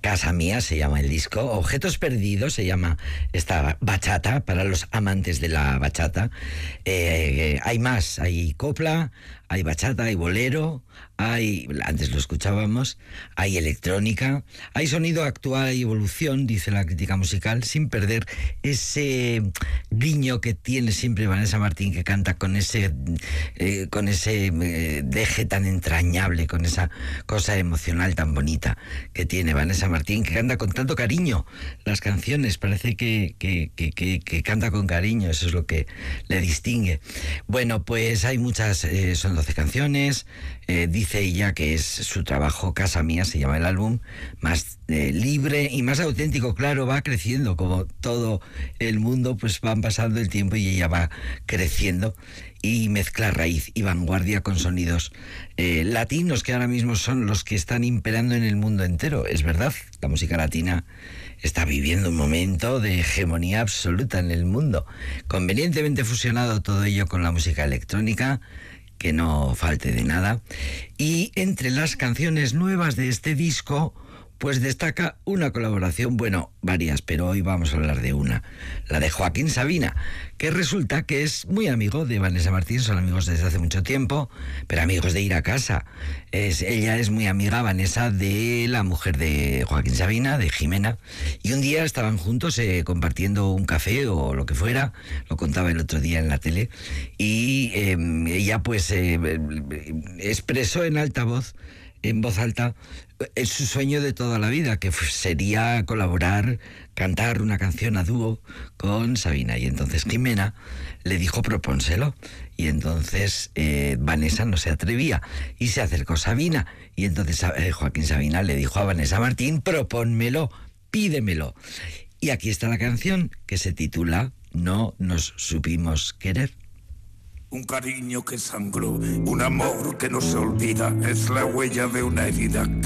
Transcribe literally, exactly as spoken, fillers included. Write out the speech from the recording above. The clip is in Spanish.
Casa Mía se llama el disco. Objetos Perdidos se llama esta bachata, para los amantes de la bachata. Eh, hay más, hay copla, hay bachata, hay bolero, hay, antes lo escuchábamos, hay electrónica, hay sonido actual y evolución, dice la crítica musical, sin perder ese guiño que tiene siempre Vanessa Martín, que canta con ese, eh, con ese eh, deje tan entrañable, con esa cosa emocional tan bonita que tiene Vanessa Martín, que canta con tanto cariño las canciones, parece que, que, que, que, que canta con cariño, eso es lo que le distingue. Bueno, pues hay muchas, eh, son doce canciones, eh, dice ella que es su trabajo, Casa Mía se llama el álbum, más eh, libre y más auténtico, claro, va creciendo, como todo el mundo, pues van pasando el tiempo y ella va creciendo y mezcla raíz y vanguardia con sonidos eh, latinos, que ahora mismo son los que están imperando en el mundo entero. Es verdad, la música latina está viviendo un momento de hegemonía absoluta en el mundo, convenientemente fusionado todo ello con la música electrónica, que no falte de nada. Y entre las canciones nuevas de este disco, pues destaca una colaboración, bueno, varias, pero hoy vamos a hablar de una, la de Joaquín Sabina, que resulta que es muy amigo de Vanessa Martín, son amigos desde hace mucho tiempo, pero amigos de ir a casa. Es, ella es muy amiga, Vanessa, de la mujer de Joaquín Sabina, de Jimena, y un día estaban juntos eh, compartiendo un café o lo que fuera, lo contaba el otro día en la tele, y eh, ella pues eh, expresó en alta voz, en voz alta, es su sueño de toda la vida, que sería colaborar, cantar una canción a dúo con Sabina. Y entonces Jimena le dijo, propónselo. Y entonces eh, Vanessa no se atrevía y se acercó Sabina. Y entonces eh, Joaquín Sabina le dijo a Vanessa Martín, propónmelo, pídemelo. Y aquí está la canción, que se titula No nos supimos querer. Un cariño que sangró, un amor que no se olvida, es la huella de una herida